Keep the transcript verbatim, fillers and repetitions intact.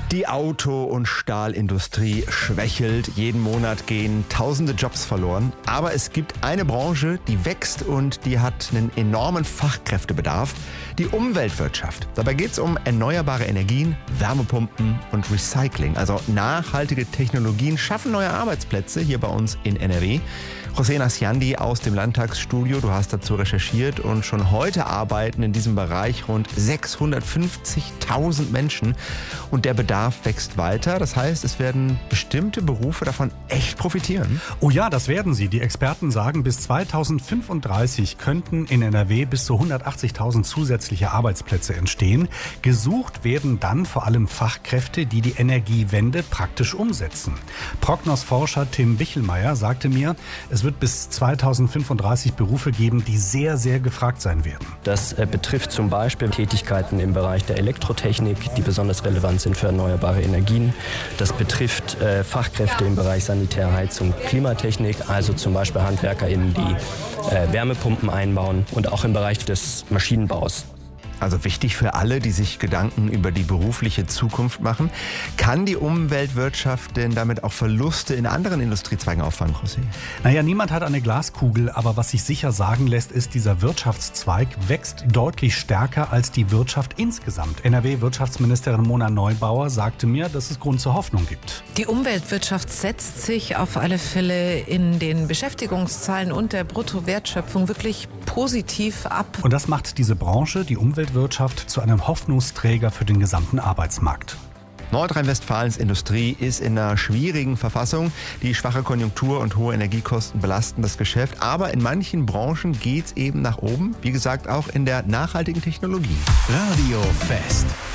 Die Auto- und Stahlindustrie schwächelt. Jeden Monat gehen tausende Jobs verloren. Aber es gibt eine Branche, die wächst und die hat einen enormen Fachkräftebedarf. Die Umweltwirtschaft. Dabei geht es um erneuerbare Energien, Wärmepumpen und Recycling. Also nachhaltige Technologien schaffen neue Arbeitsplätze hier bei uns in N R W. José Nasciandi aus dem Landtagsstudio, du hast dazu recherchiert und schon heute arbeiten in diesem Bereich rund sechshundertfünfzigtausend Menschen und der Bedarf wächst weiter. Das heißt, es werden bestimmte Berufe davon echt profitieren. Oh ja, das werden sie. Die Experten sagen, bis zweitausendfünfunddreißig könnten in N R W bis zu hundertachtzigtausend zusätzliche Arbeitsplätze entstehen. Gesucht werden dann vor allem Fachkräfte, die die Energiewende praktisch umsetzen. Prognosforscher Tim Bichelmeier sagte mir, es wird bis zweitausendfünfunddreißig Berufe geben, die sehr, sehr gefragt sein werden. Das äh, betrifft zum Beispiel Tätigkeiten im Bereich der Elektrotechnik, die besonders relevant sind für erneuerbare Energien. Das betrifft äh, Fachkräfte im Bereich Sanitär, Heizung, Klimatechnik, also zum Beispiel HandwerkerInnen, die äh, Wärmepumpen einbauen und auch im Bereich des Maschinenbaus. Also wichtig für alle, die sich Gedanken über die berufliche Zukunft machen. Kann die Umweltwirtschaft denn damit auch Verluste in anderen Industriezweigen auffangen, José? Naja, niemand hat eine Glaskugel, aber was sich sicher sagen lässt, ist, dieser Wirtschaftszweig wächst deutlich stärker als die Wirtschaft insgesamt. N R W-Wirtschaftsministerin Mona Neubauer sagte mir, dass es Grund zur Hoffnung gibt. Die Umweltwirtschaft setzt sich auf alle Fälle in den Beschäftigungszahlen und der Bruttowertschöpfung wirklich positiv ab. Und das macht diese Branche, die Umweltwirtschaft, zu einem Hoffnungsträger für den gesamten Arbeitsmarkt. Nordrhein-Westfalens Industrie ist in einer schwierigen Verfassung. Die schwache Konjunktur und hohe Energiekosten belasten das Geschäft. Aber in manchen Branchen geht es eben nach oben. Wie gesagt, auch in der nachhaltigen Technologie. Radio Fest.